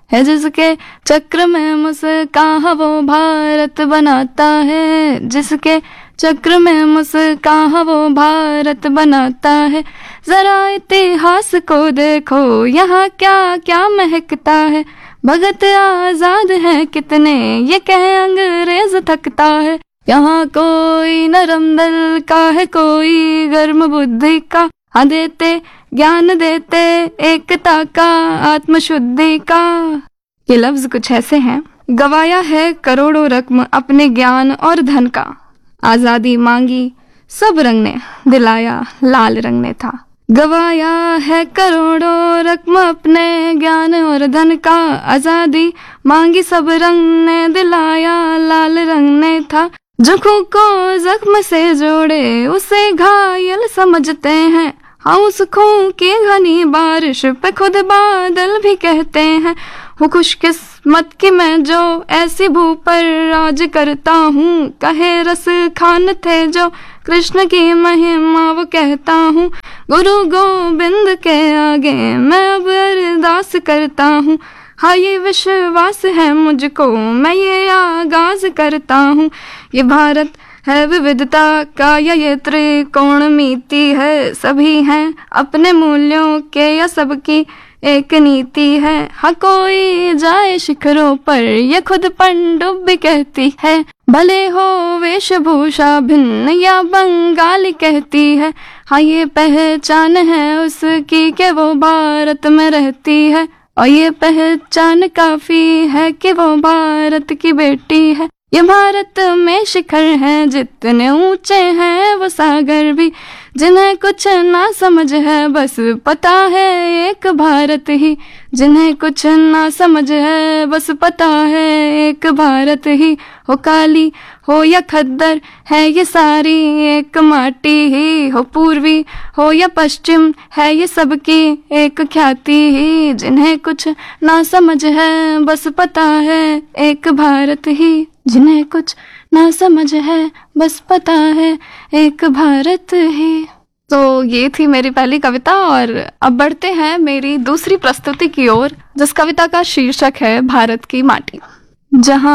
है जिसके चक्र में मुस्कान वो भारत बनाता है, जिसके चक्र में मुस्कान वो भारत बनाता है। जरा इतिहास को देखो यहाँ क्या क्या महकता है, भगत आजाद है कितने ये कह अंग्रेज थकता है। यहाँ कोई नरम दिल का है कोई गर्म बुद्धि का, हाँ देते ज्ञान देते एकता का आत्मशुद्धि का। ये लफ्ज कुछ ऐसे हैं। गवाया है करोड़ों रकम अपने ज्ञान और धन का, आजादी मांगी सब रंग ने दिलाया लाल रंग ने था। गवाया है करोड़ों रकम अपने ज्ञान और धन का, आजादी मांगी सब रंग ने दिलाया लाल रंग ने था। जो खून को जख्म से जोड़े उसे घायल समझते हैं, हाँ उस खून की घनी बारिश पे खुद बादल भी कहते हैं। हूँ खुशकिस्मत की मैं जो ऐसी भू पर राज करता हूँ, कहे रस खान थे जो कृष्ण की महिमा वो कहता हूँ। गुरु गोविंद के आगे मैं अब अरदास करता हूँ, हाँ ये विश्वास है मुझको मैं ये आगाज करता हूँ। ये भारत है विविधता का ये त्रिकोण मिति है, सभी हैं अपने मूल्यों के या सबकी एक नीति है। हाँ कोई जाए शिखरों पर ये खुद पनडुब्बी कहती है, भले हो वेशभूषा भिन्न या बंगाली कहती है। हाँ ये पहचान है उसकी कि वो भारत में रहती है, और ये पहचान काफी है कि वो भारत की बेटी है। ये भारत में शिखर हैं जितने ऊंचे हैं वो सागर भी, जिन्हें कुछ ना समझ है बस पता है एक भारत ही, जिन्हें कुछ ना समझ है बस पता है एक भारत ही। हो काली हो या खद्दर है ये सारी एक माटी ही, हो पूर्वी हो या पश्चिम है ये सबकी एक ख्याति ही, जिन्हें कुछ ना समझ है बस पता है एक भारत ही, जिन्हें कुछ ना समझ है बस पता है एक भारत ही। तो ये थी मेरी पहली कविता, और अब बढ़ते हैं मेरी दूसरी प्रस्तुति की ओर, जिस कविता का शीर्षक है भारत की माटी। जहाँ